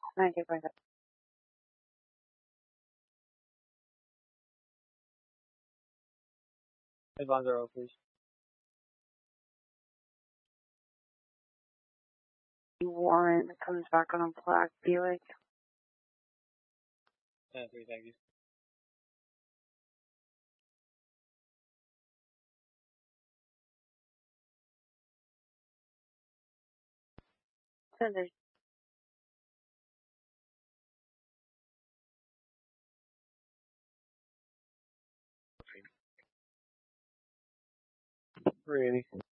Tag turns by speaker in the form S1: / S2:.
S1: Thank you for that.
S2: Alejandro, please.
S1: Warrant that comes back on a black Buick.
S2: And three, thank you.
S1: So there's
S2: Randy.